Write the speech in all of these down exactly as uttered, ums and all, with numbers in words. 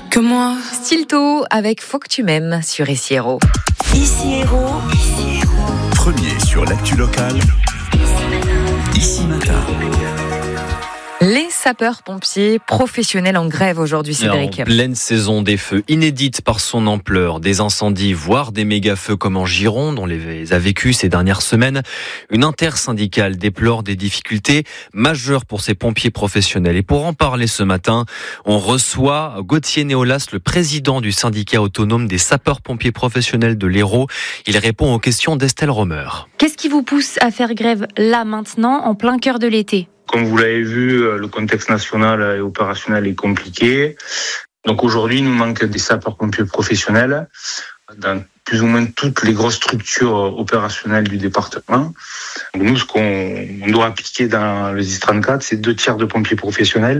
que moi. Stilto avec Faut que tu m'aimes sur Ici Héros. Ici Héros. Premier sur l'actu locale. Ici Matin. Les sapeurs-pompiers professionnels en grève aujourd'hui, Cédric. En pleine saison des feux, inédite par son ampleur, des incendies, voire des méga-feux comme en Gironde, on les a vécus ces dernières semaines. Une intersyndicale déplore des difficultés majeures pour ces pompiers professionnels. Et pour en parler ce matin, on reçoit Gauthier Néolas, le président du syndicat autonome des sapeurs-pompiers professionnels de l'Hérault. Il répond aux questions d'Estelle Romer. Qu'est-ce qui vous pousse à faire grève là, maintenant, en plein cœur de l'été ? Comme vous l'avez vu, le contexte national et opérationnel est compliqué. Donc aujourd'hui, il nous manque des sapeurs-pompiers professionnels dans plus ou moins toutes les grosses structures opérationnelles du département. Donc nous, ce qu'on doit appliquer dans le dix trente-quatre, c'est deux tiers de pompiers professionnels,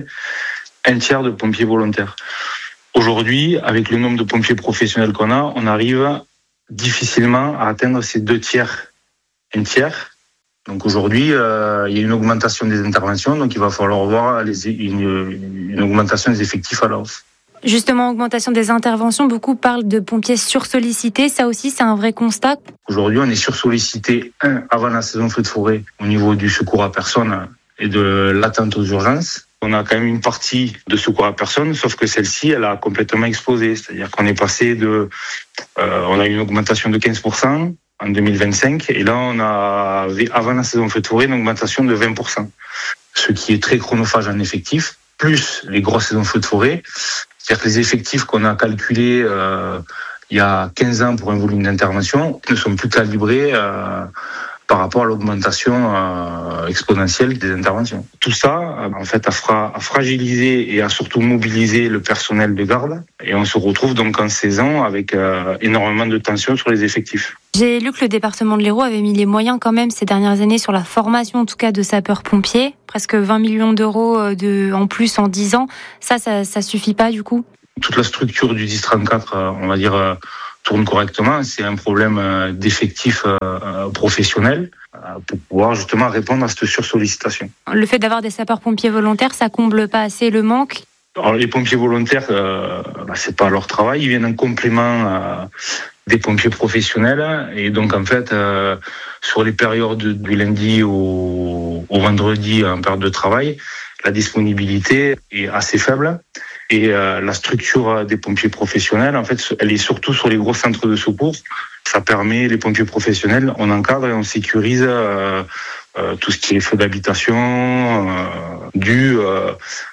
un tiers de pompiers volontaires. Aujourd'hui, avec le nombre de pompiers professionnels qu'on a, on arrive difficilement à atteindre ces deux tiers, un tiers. Donc aujourd'hui, euh, il y a une augmentation des interventions, donc il va falloir voir les, une, une augmentation des effectifs à la hausse. Justement, augmentation des interventions, beaucoup parlent de pompiers sursollicités, ça aussi c'est un vrai constat. Aujourd'hui, on est sursollicité, un, avant la saison feu de forêt, au niveau du secours à personne et de l'attente aux urgences. On a quand même une partie de secours à personne, sauf que celle-ci, elle a complètement explosé. C'est-à-dire qu'on est passé de... Euh, on a une augmentation de quinze pour cent en deux mille vingt-cinq, et là on a, avant la saison feu de forêt, une augmentation de vingt pour cent, ce qui est très chronophage en effectifs, plus les grosses saisons feu de forêt. C'est-à-dire que les effectifs qu'on a calculés euh, il y a quinze ans pour un volume d'intervention ne sont plus calibrés euh, par rapport à l'augmentation euh, exponentielle des interventions. Tout ça, en fait, a, fra- a fragilisé et a surtout mobilisé le personnel de garde, et on se retrouve donc en saison avec euh, énormément de tension sur les effectifs. J'ai lu que le département de l'Hérault avait mis les moyens quand même ces dernières années sur la formation, en tout cas de sapeurs-pompiers, presque vingt millions d'euros de, en plus en dix ans. Ça, ça, ça suffit pas du coup ? Toute la structure du dix trente-quatre, on va dire, tourne correctement. C'est un problème d'effectifs professionnels pour pouvoir justement répondre à cette sursollicitation. Le fait d'avoir des sapeurs-pompiers volontaires, ça comble pas assez le manque ? Alors, les pompiers volontaires, euh, bah, c'est pas leur travail, ils viennent en complément euh, des pompiers professionnels, et donc en fait, euh, sur les périodes du lundi au, au vendredi en période de travail, la disponibilité est assez faible, et euh, la structure des pompiers professionnels, en fait, elle est surtout sur les gros centres de secours. Ça permet, les pompiers professionnels, on encadre et on sécurise euh, euh, tout ce qui est feu d'habitation, euh, dû euh,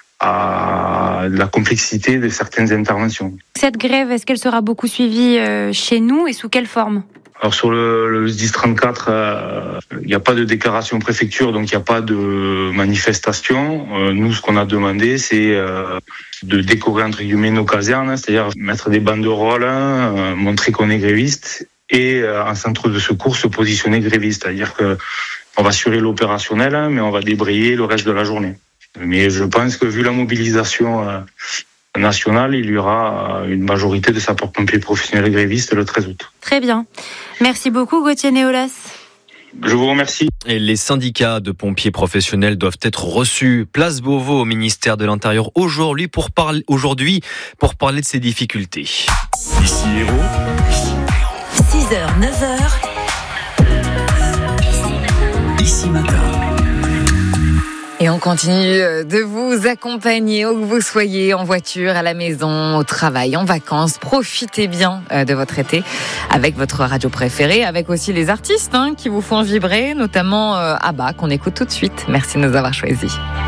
à la complexité de certaines interventions. Cette grève, est-ce qu'elle sera beaucoup suivie chez nous et sous quelle forme ? Alors sur le, le dix trente-quatre, il euh, n'y a pas de déclaration préfecture, donc il n'y a pas de manifestation. Euh, nous, ce qu'on a demandé, c'est euh, de décorer entre guillemets nos casernes, c'est-à-dire mettre des banderoles, euh, montrer qu'on est gréviste, et euh, en centre de secours se positionner gréviste, c'est-à-dire que on va assurer l'opérationnel, mais on va débrayer le reste de la journée. Mais je pense que vu la mobilisation euh, nationale, il y aura une majorité de sapeurs-pompiers professionnels grévistes le treize août. Très bien. Merci beaucoup Gauthier Néolas. Je vous remercie. Et les syndicats de pompiers professionnels doivent être reçus place Beauvau au ministère de l'Intérieur aujourd'hui pour parler, aujourd'hui pour parler de ces difficultés. Ici Héros. six heures, neuf heures. Ici Matin. Et on continue de vous accompagner où que vous soyez, en voiture, à la maison, au travail, en vacances. Profitez bien de votre été avec votre radio préférée, avec aussi les artistes hein, qui vous font vibrer, notamment euh, Abba, qu'on écoute tout de suite. Merci de nous avoir choisis.